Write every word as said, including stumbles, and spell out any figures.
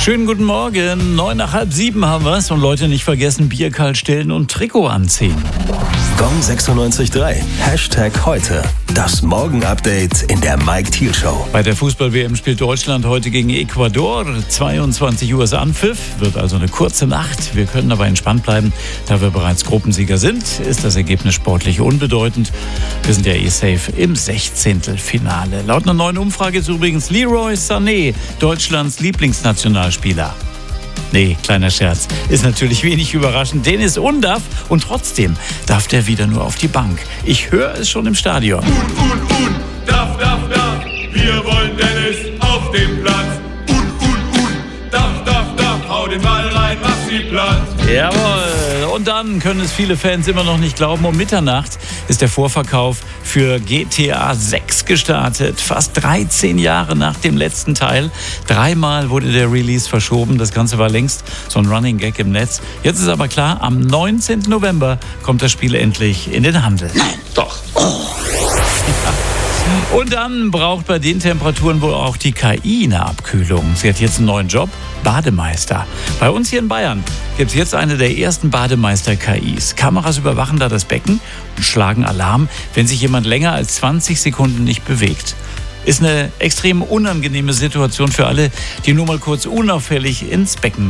Schönen guten Morgen. Neun nach halb sieben haben wir es. Und Leute, nicht vergessen, Bier kalt stellen und Trikot anziehen. Gong sechsundneunzig Komma drei. Hashtag heute. Das Morgen-Update in der Mike Thiel Show. Bei der Fußball-W M spielt Deutschland heute gegen Ecuador. zweiundzwanzig Uhr ist Anpfiff. Wird also eine kurze Nacht. Wir können aber entspannt bleiben. Da wir bereits Gruppensieger sind, ist das Ergebnis sportlich unbedeutend. Wir sind ja eh safe im Sechzehntelfinale. Laut einer neuen Umfrage ist übrigens Leroy Sané Deutschlands Lieblingsnationalspieler. Nee, kleiner Scherz. Ist natürlich wenig überraschend. Dennis Undaff. Und trotzdem darf der wieder nur auf die Bank. Ich höre es schon im Stadion. Un, un, un, darf, darf, darf. Wir wollen Dennis auf dem Platz. Un, un, un, darf, darf, darf. Hau den Ball rein, mach sie platt. Jawohl. Und dann können es viele Fans immer noch nicht glauben. Um Mitternacht ist der Vorverkauf für G T A sechs gestartet. Fast dreizehn Jahre nach dem letzten Teil. Dreimal wurde der Release verschoben. Das Ganze war längst so ein Running Gag im Netz. Jetzt ist aber klar, am neunzehnten November kommt das Spiel endlich in den Handel. Nein, doch. Oh. Und dann braucht bei den Temperaturen wohl auch die K I eine Abkühlung. Sie hat jetzt einen neuen Job, Bademeister. Bei uns hier in Bayern gibt es jetzt eine der ersten Bademeister-K Is. Kameras überwachen da das Becken und schlagen Alarm, wenn sich jemand länger als zwanzig Sekunden nicht bewegt. Ist eine extrem unangenehme Situation für alle, die nur mal kurz unauffällig ins Becken